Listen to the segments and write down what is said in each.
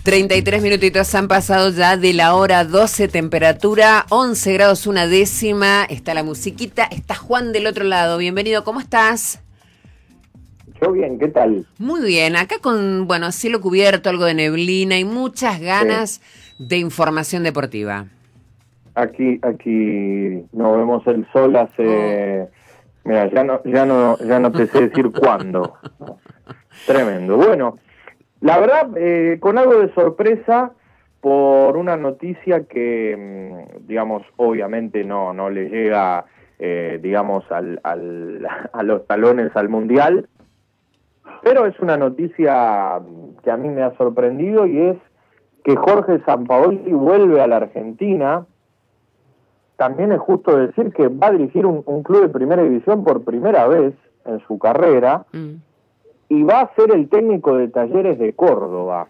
33 minutitos han pasado ya de la hora 12, temperatura 11 grados una décima. Está la musiquita, está Juan del otro lado. Bienvenido, ¿cómo estás? Yo bien, ¿qué tal? Muy bien, acá con, cielo cubierto, algo de neblina y muchas ganas de información deportiva. Aquí no vemos el sol hace... Mira, ya no te sé decir cuándo. Tremendo. Bueno, la verdad, con algo de sorpresa por una noticia que, digamos, obviamente no le llega, digamos, a los talones al Mundial, pero es una noticia que a mí me ha sorprendido y es que Jorge Sampaoli vuelve a la Argentina. También es justo decir que va a dirigir un club de primera división por primera vez en su carrera y va a ser el técnico de Talleres de Córdoba.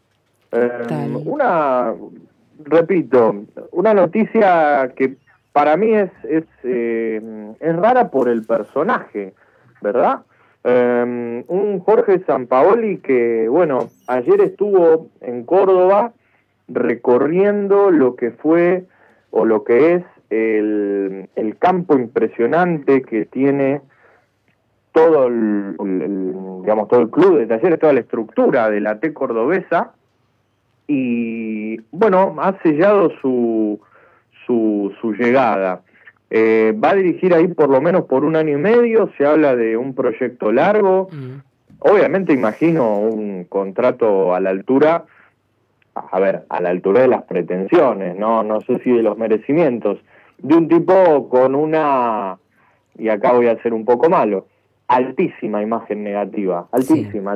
Repito, una noticia que para mí es rara por el personaje, ¿verdad? Un Jorge Sampaoli que, bueno, ayer estuvo en Córdoba recorriendo lo que fue o lo que es el campo impresionante que tiene todo digamos, todo el club de Talleres, toda la estructura de la T cordobesa, y bueno, ha sellado su llegada. Va a dirigir ahí por lo menos por 1 año y medio, se habla de un proyecto largo. Obviamente imagino un contrato a la altura, a la altura de las pretensiones, no sé si de los merecimientos, de un tipo con una, y acá voy a ser un poco malo, altísima imagen negativa, altísima.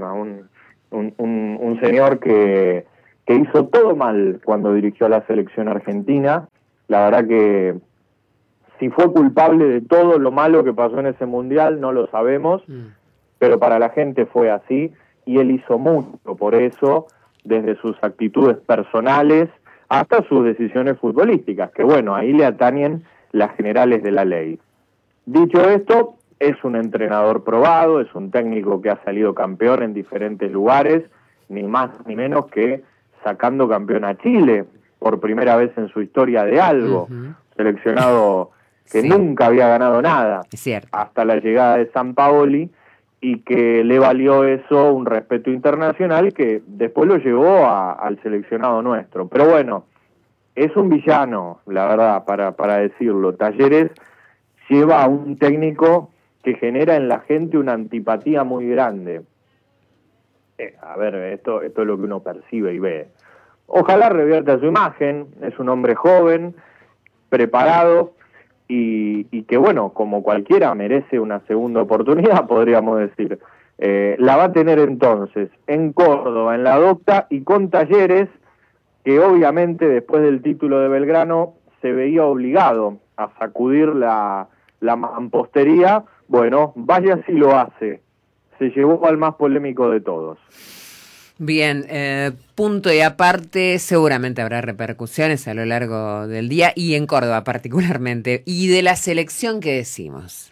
Un señor que hizo todo mal cuando dirigió a la selección argentina. La verdad que si fue culpable de todo lo malo que pasó en ese mundial, no lo sabemos, pero para la gente fue así, y él hizo mucho por eso, desde sus actitudes personales hasta sus decisiones futbolísticas, que bueno, ahí le atañen las generales de la ley. Dicho esto, es un entrenador probado, es un técnico que ha salido campeón en diferentes lugares, ni más ni menos que sacando campeón a Chile por primera vez en su historia de algo, seleccionado que nunca había ganado nada hasta la llegada de Sampaoli, y que le valió eso un respeto internacional que después lo llevó al seleccionado nuestro. Pero bueno, es un villano, la verdad, para decirlo. Talleres lleva a un técnico que genera en la gente una antipatía muy grande. Esto es lo que uno percibe y ve. Ojalá revierta su imagen, es un hombre joven, preparado, y que bueno, como cualquiera merece una segunda oportunidad, podríamos decir. La va a tener entonces en Córdoba, en la Docta, y con Talleres, que obviamente después del título de Belgrano se veía obligado a sacudir la mampostería. Bueno, vaya si lo hace. Se llevó al más polémico de todos. Bien, punto y aparte, seguramente habrá repercusiones a lo largo del día y en Córdoba particularmente. ¿Y de la selección qué decimos?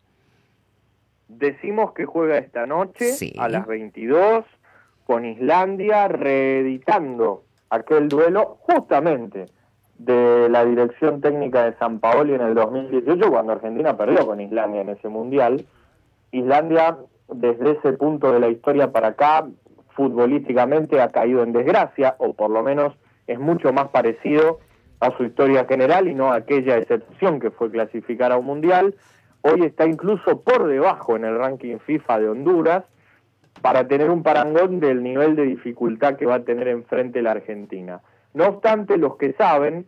Decimos que juega esta noche a las 22 con Islandia, reeditando aquel duelo justamente de la dirección técnica de Sampaoli en el 2018, cuando Argentina perdió con Islandia en ese mundial. Islandia, desde ese punto de la historia para acá, futbolísticamente ha caído en desgracia, o por lo menos es mucho más parecido a su historia general y no a aquella excepción que fue clasificar a un mundial. Hoy está incluso por debajo en el ranking FIFA de Honduras, para tener un parangón del nivel de dificultad que va a tener enfrente la Argentina. No obstante, los que saben,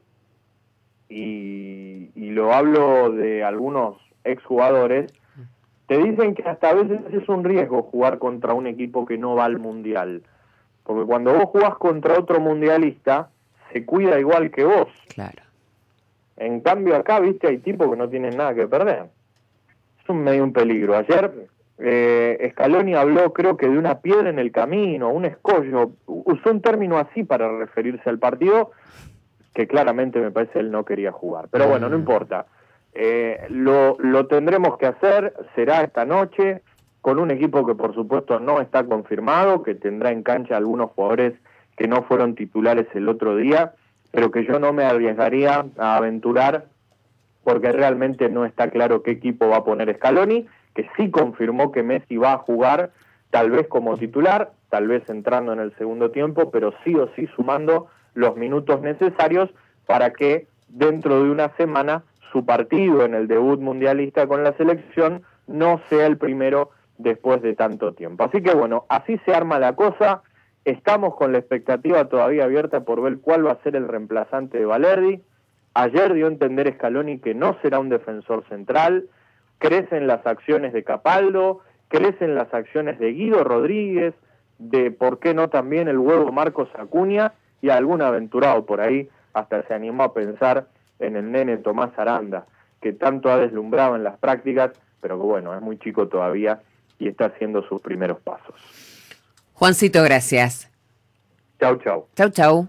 y lo hablo de algunos exjugadores, te dicen que hasta a veces es un riesgo jugar contra un equipo que no va al Mundial. Porque cuando vos jugás contra otro mundialista, se cuida igual que vos. Claro. En cambio acá, viste, hay tipos que no tienen nada que perder. Es medio un peligro. Ayer Scaloni habló, creo que de una piedra en el camino, un escollo. Usó un término así para referirse al partido, que claramente me parece él no quería jugar. Pero bueno, no importa. Lo tendremos que hacer, será esta noche, con un equipo que por supuesto no está confirmado, que tendrá en cancha algunos jugadores que no fueron titulares el otro día, pero que yo no me arriesgaría a aventurar porque realmente no está claro qué equipo va a poner Scaloni, que sí confirmó que Messi va a jugar, tal vez como titular, tal vez entrando en el segundo tiempo, pero sí o sí sumando los minutos necesarios para que dentro de una semana su partido en el debut mundialista con la selección no sea el primero después de tanto tiempo. Así que bueno, así se arma la cosa. Estamos con la expectativa todavía abierta por ver cuál va a ser el reemplazante de Valerdi. Ayer dio a entender Scaloni que no será un defensor central. Crecen las acciones de Capaldo, crecen las acciones de Guido Rodríguez, de por qué no también el huevo Marcos Acuña, y algún aventurado por ahí hasta se animó a pensar en el nene Tomás Aranda, que tanto ha deslumbrado en las prácticas, pero que bueno, es muy chico todavía y está haciendo sus primeros pasos. Juancito, gracias. Chau, chau. Chau, chau.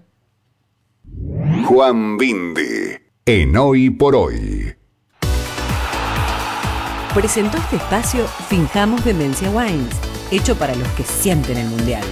Juan Bindi, en Hoy por Hoy. Presentó este espacio Finjamos Demencia Wines, hecho para los que sienten el mundial.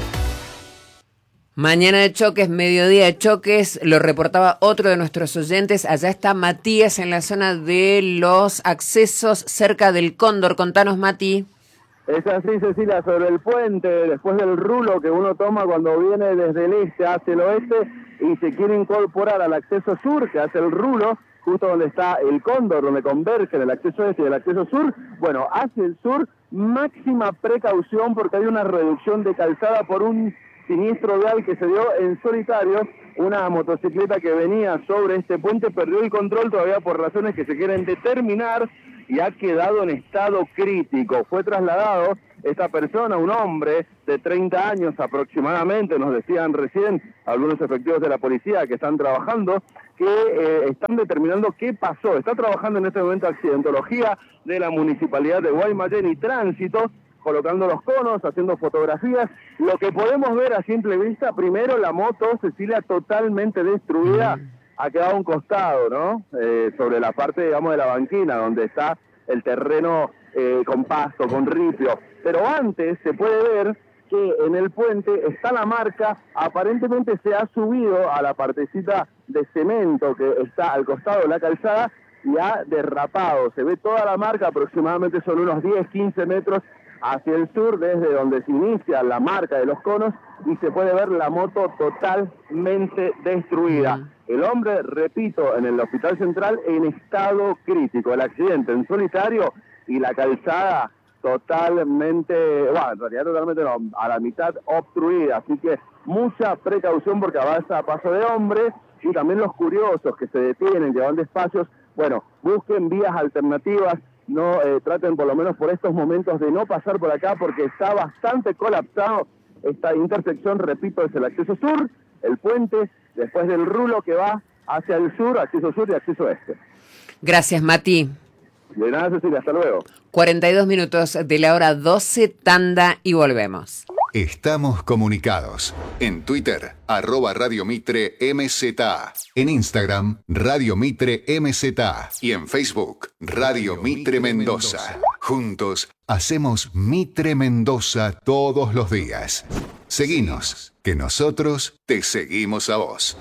Mañana de choques, mediodía de choques, lo reportaba otro de nuestros oyentes. Allá está Matías en la zona de los accesos cerca del Cóndor. Contanos, Mati. Es así, Cecilia, sobre el puente, después del rulo que uno toma cuando viene desde el este hacia el oeste y se quiere incorporar al acceso sur, que hace el rulo, justo donde está el Cóndor, donde convergen el acceso este y el acceso sur. Bueno, hacia el sur, máxima precaución porque hay una reducción de calzada por un siniestro vial que se dio en solitario. Una motocicleta que venía sobre este puente perdió el control todavía por razones que se quieren determinar y ha quedado en estado crítico. Fue trasladado esta persona, un hombre de 30 años aproximadamente, nos decían recién algunos efectivos de la policía que están trabajando, que están determinando qué pasó. Está trabajando en este momento accidentología de la Municipalidad de Guaymallén y Tránsito, colocando los conos, haciendo fotografías. Lo que podemos ver a simple vista, primero la moto, Cecilia, totalmente destruida, ha quedado a un costado, ¿no? Sobre la parte, digamos, de la banquina, donde está el terreno con pasto, con ripio. Pero antes se puede ver que en el puente está la marca, aparentemente se ha subido a la partecita de cemento que está al costado de la calzada y ha derrapado. Se ve toda la marca, aproximadamente son unos 10-15 metros hacia el sur, desde donde se inicia la marca de los conos, y se puede ver la moto totalmente destruida. El hombre, repito, en el hospital central en estado crítico. El accidente en solitario y la calzada totalmente, bueno, en realidad totalmente no, a la mitad obstruida. Así que mucha precaución porque avanza a paso de hombre, y también los curiosos que se detienen, que van despacios, bueno, busquen vías alternativas. No traten por lo menos por estos momentos de no pasar por acá porque está bastante colapsado esta intersección. Repito, es el acceso sur, el puente, después del rulo que va hacia el sur, acceso sur y acceso este. Gracias, Mati. De nada, Cecilia, hasta luego. 42 minutos de la hora 12, tanda y volvemos. Estamos comunicados. En Twitter, @Radio Mitre MZA. En Instagram, Radio Mitre MZA. Y en Facebook, Radio Mitre Mendoza. Juntos, hacemos Mitre Mendoza todos los días. Seguinos, que nosotros te seguimos a vos.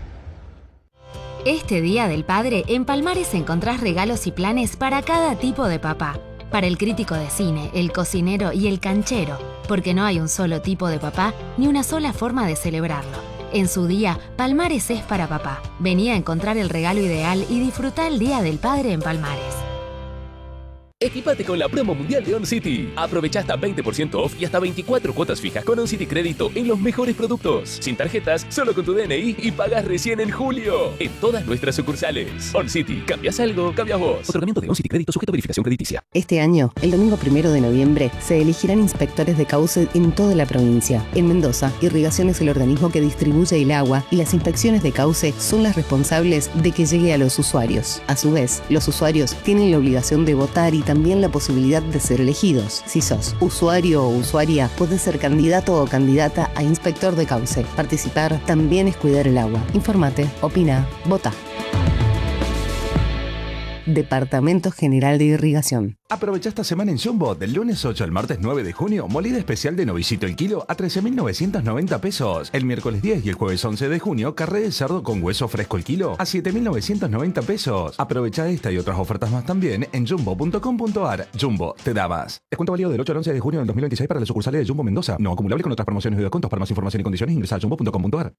Este Día del Padre, en Palmares encontrás regalos y planes para cada tipo de papá. Para el crítico de cine, el cocinero y el canchero, porque no hay un solo tipo de papá ni una sola forma de celebrarlo. En su día, Palmares es para papá. Vení a encontrar el regalo ideal y disfrutá el Día del Padre en Palmares. Equipate con la promo mundial de OnCity. Aprovecha hasta 20% off y hasta 24 cuotas fijas con OnCity Crédito en los mejores productos. Sin tarjetas, solo con tu DNI y pagas recién en julio. En todas nuestras sucursales. OnCity. ¿Cambias algo? Cambias vos. Otorgamiento de OnCity Crédito sujeto a verificación crediticia. Este año, el domingo 1 de noviembre, se elegirán inspectores de cauce en toda la provincia. En Mendoza, Irrigación es el organismo que distribuye el agua y las inspecciones de cauce son las responsables de que llegue a los usuarios. A su vez, los usuarios tienen la obligación de votar y también la posibilidad de ser elegidos. Si sos usuario o usuaria, podés ser candidato o candidata a inspector de cauce. Participar también es cuidar el agua. Informate, opina, vota. Departamento General de Irrigación. Aprovecha esta semana en Jumbo, del lunes 8 al martes 9 de junio, molida especial de novicito el kilo a 13.990 pesos. El miércoles 10 y el jueves 11 de junio, carré de cerdo con hueso fresco el kilo a 7.990 pesos. Aprovecha esta y otras ofertas más también en jumbo.com.ar. Jumbo, te da más. Descuento válido del 8 al 11 de junio del 2026 para las sucursales de Jumbo Mendoza. No acumulable con otras promociones y descuentos. Para más información y condiciones ingresa a jumbo.com.ar.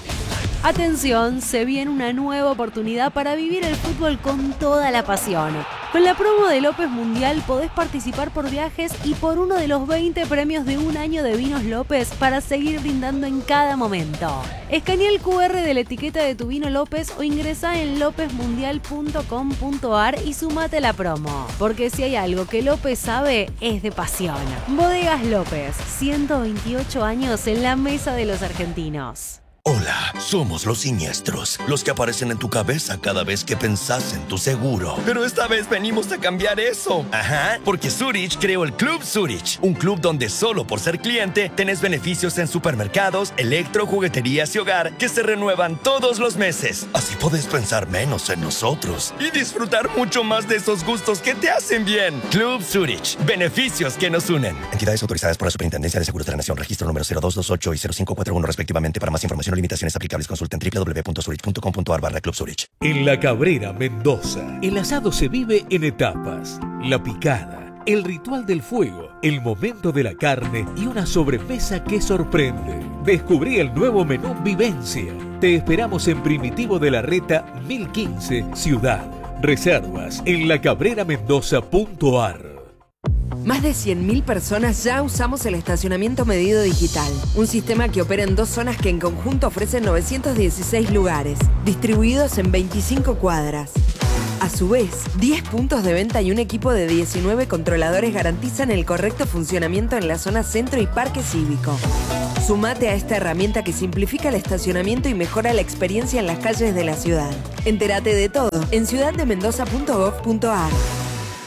Atención, se viene una nueva oportunidad para vivir el fútbol con toda la pasión. Con la promo de López Mundial podés participar por viajes y por uno de los 20 premios de un año de Vinos López para seguir brindando en cada momento. Escanea el QR de la etiqueta de tu vino López o ingresa en lopezmundial.com.ar y sumate a la promo. Porque si hay algo que López sabe, es de pasión. Bodegas López, 128 años en la mesa de los argentinos. Hola, somos los siniestros, los que aparecen en tu cabeza cada vez que pensás en tu seguro. Pero esta vez venimos a cambiar eso. Ajá, porque Zurich creó el Club Zurich, un club donde solo por ser cliente tenés beneficios en supermercados, electro, jugueterías y hogar que se renuevan todos los meses. Así podés pensar menos en nosotros y disfrutar mucho más de esos gustos que te hacen bien. Club Zurich, beneficios que nos unen. Entidades autorizadas por la Superintendencia de Seguros de la Nación, registro número 0228 y 0541 respectivamente. Para más información o limitaciones aplicables, consulten www.zurich.com.ar/Club Zurich. En La Cabrera, Mendoza, el asado se vive en etapas. La picada, el ritual del fuego, el momento de la carne y una sobremesa que sorprende. Descubrí el nuevo menú Vivencia. Te esperamos en Primitivo de la Reta 1015, Ciudad. Reservas en lacabreramendoza.ar. Más de 100.000 personas ya usamos el estacionamiento medido digital, un sistema que opera en 2 zonas que en conjunto ofrecen 916 lugares, distribuidos en 25 cuadras. A su vez, 10 puntos de venta y un equipo de 19 controladores garantizan el correcto funcionamiento en la zona centro y parque cívico. Sumate a esta herramienta que simplifica el estacionamiento y mejora la experiencia en las calles de la ciudad. Entérate de todo en ciudaddemendoza.gov.ar.